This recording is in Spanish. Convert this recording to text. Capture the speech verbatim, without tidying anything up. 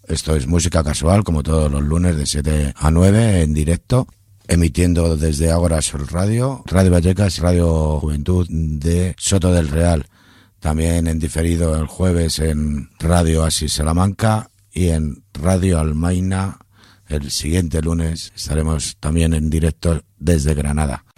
Esto es Música Casual, como todos los lunes de siete a nueve en directo, emitiendo desde Ágora Sol Radio, Radio Vallecas, Radio Juventud de Soto del Real. También en diferido el jueves en Radio Asís Salamanca y en Radio Almaina. El siguiente lunes estaremos también en directo desde Granada.